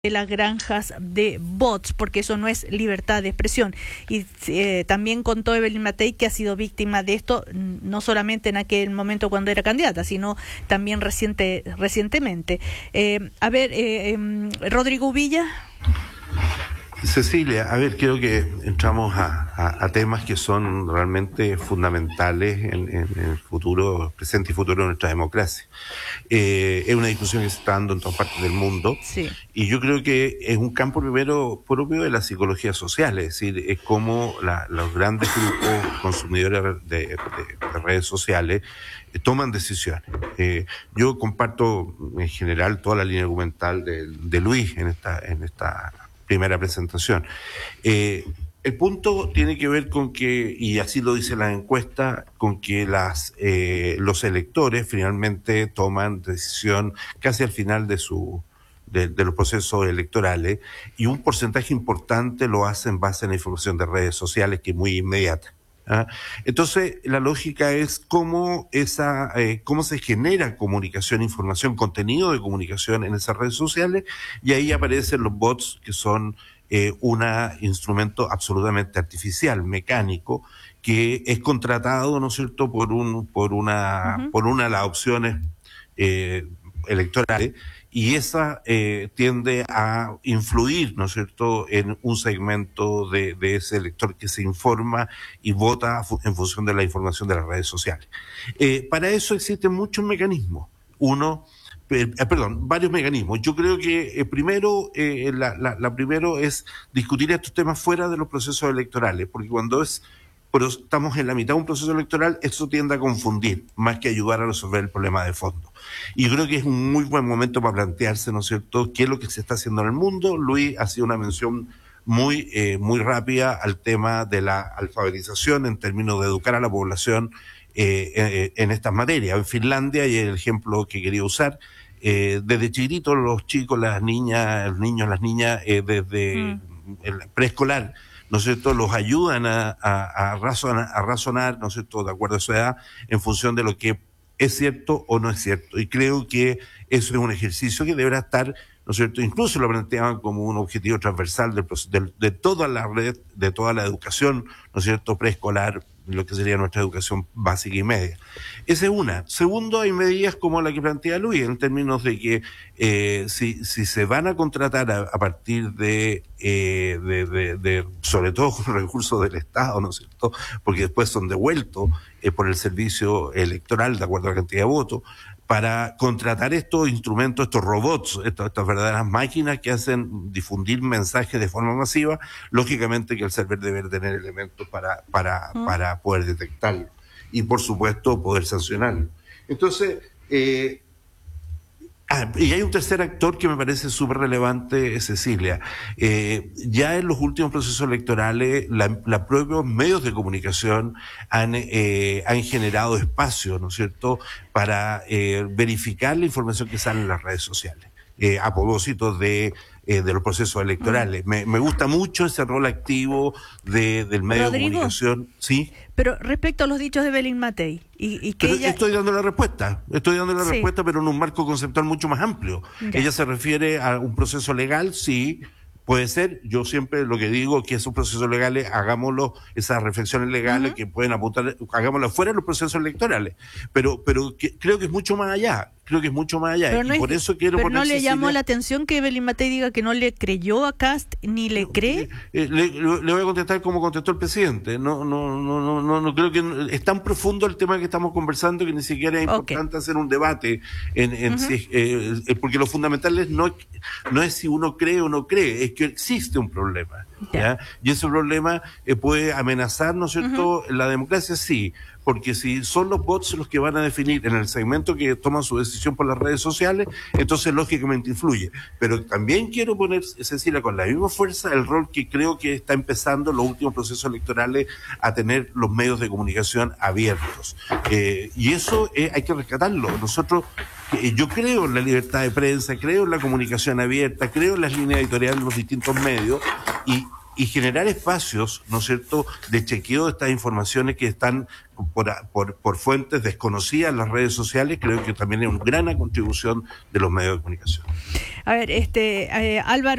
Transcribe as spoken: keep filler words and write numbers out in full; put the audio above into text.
de las granjas de bots, porque eso no es libertad de expresión. Y eh, también contó Evelyn Matei que ha sido víctima de esto, no solamente en aquel momento cuando era candidata, sino también reciente, recientemente. Eh, a ver, eh, eh, Rodrigo Villa. Cecilia, a ver, creo que entramos a, a, a temas que son realmente fundamentales en, en, en el futuro, presente y futuro de nuestra democracia. Eh, es una discusión que se está dando en todas partes del mundo, sí. Y yo creo que es un campo primero propio de la psicología social, es decir, es como la, los grandes grupos consumidores de, de, de redes sociales eh, toman decisiones. Eh, yo comparto en general toda la línea argumental de, de Luis en esta, en esta primera presentación. Eh, el punto tiene que ver con que, y así lo dice la encuesta, con que las eh, los electores finalmente toman decisión casi al final de su de, de los procesos electorales, y un porcentaje importante lo hace en base a la información de redes sociales, que es muy inmediata. ¿Ah? Entonces, la lógica es cómo esa, eh, cómo se genera comunicación, información, contenido de comunicación en esas redes sociales, y ahí aparecen los bots, que son eh, un instrumento absolutamente artificial, mecánico, que es contratado, ¿no es cierto?, por un, por una, uh-huh. por una de las opciones eh, electorales, y esa eh, tiende a influir, ¿no es cierto?, en un segmento de, de ese elector que se informa y vota en función de la información de las redes sociales. Eh, para eso existen muchos mecanismos. Uno, eh, perdón, varios mecanismos. Yo creo que eh, primero, eh, la, la, la primero es discutir estos temas fuera de los procesos electorales, porque cuando es pero estamos en la mitad de un proceso electoral, esto tiende a confundir, más que ayudar a resolver el problema de fondo. Y yo creo que es un muy buen momento para plantearse, ¿no es cierto?, qué es lo que se está haciendo en el mundo. Luis ha sido una mención muy, eh, muy rápida al tema de la alfabetización en términos de educar a la población eh, eh, en estas materias. En Finlandia, y el ejemplo que quería usar, eh, desde chiquitos los chicos, las niñas, los niños, las niñas, eh, desde mm. el preescolar, ¿no es cierto?, los ayudan a, a, a, razonar, a razonar, ¿no es cierto?, de acuerdo a su edad, en función de lo que es cierto o no es cierto. Y creo que eso es un ejercicio que deberá estar, ¿no es cierto?, incluso lo planteaban como un objetivo transversal de, de, de toda la red, de toda la educación, ¿no es cierto?, preescolar, lo que sería nuestra educación básica y media. Esa es una. Segundo, hay medidas como la que plantea Luis, en términos de que eh, si, si se van a contratar a, a partir de, eh, de, de, de, sobre todo con recursos del Estado, ¿no es cierto?, porque después son devueltos eh, por el servicio electoral, de acuerdo a la cantidad de votos, para contratar estos instrumentos, estos robots, estos, estas verdaderas máquinas que hacen difundir mensajes de forma masiva, lógicamente que el server debe tener elementos para, para, ¿Mm? para poder detectarlo. Y por supuesto poder sancionarlo. Entonces, eh, ah, y hay un tercer actor que me parece súper relevante, Cecilia. Eh, ya en los últimos procesos electorales, la, la propios medios de comunicación han, eh, han generado espacio, ¿no es cierto?, para eh, verificar la información que sale en las redes sociales, eh, a propósito de Eh, de los procesos electorales. Mm. Me, me gusta mucho ese rol activo de, del medio Rodrigo, de comunicación. Sí. Pero respecto a los dichos de Evelyn Matei, y, y que pero ella... estoy dando la respuesta, estoy dando la sí. respuesta, pero en un marco conceptual mucho más amplio. Ya. Ella se refiere a un proceso legal, sí, puede ser. Yo siempre lo que digo que esos procesos legales, hagámoslo, esas reflexiones legales uh-huh. que pueden apuntar, hagámoslo fuera de los procesos electorales. Pero, pero que, creo que es mucho más allá. Creo que es mucho más allá. Pero no, y es, por eso quiero pero poner no le Cecilia, llamó la atención que Evelyn Matei diga que no le creyó a Kast ni le cree. Eh, le, le voy a contestar como contestó el presidente. No, no, no, no, no, no creo que es tan profundo el tema que estamos conversando que ni siquiera es importante okay. hacer un debate en, en uh-huh. si, eh, porque lo fundamental es no, no es si uno cree o no cree, es que existe un problema. ¿ya? ¿Ya? Y ese problema eh, puede amenazar, ¿no es cierto?, uh-huh. la democracia, sí. Porque si son los bots los que van a definir en el segmento que toman su decisión por las redes sociales, entonces lógicamente influye. Pero también quiero poner, Cecilia, con la misma fuerza el rol que creo que está empezando los últimos procesos electorales a tener los medios de comunicación abiertos. Eh, y eso eh, hay que rescatarlo. Nosotros, eh, yo creo en la libertad de prensa, creo en la comunicación abierta, creo en las líneas editoriales de los distintos medios, y y generar espacios, ¿no es cierto?, de chequeo de estas informaciones que están por, por, por fuentes desconocidas en las redes sociales. Creo que también es una gran contribución de los medios de comunicación. A ver, este eh, Álvaro.